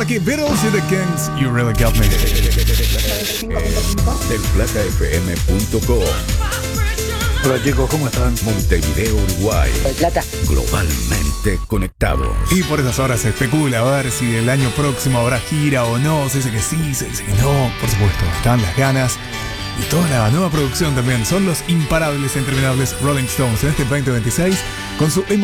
aquí Beatles y The Kings, You Really Got Me. Delplatafm.com. Hola chicos, ¿cómo están? Montevideo, Uruguay. El Plata. Globalmente conectados. Y por esas horas se especula a ver si el año próximo habrá gira o no. Se dice que sí, se dice que no. Por supuesto, están las ganas. Y toda la nueva producción también. Son los imparables e interminables Rolling Stones en este 2026 con su